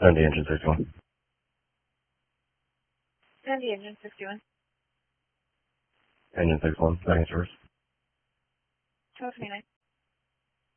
Sandy engine 61. Sandy engine 61. Engine 61, back in service. 1229.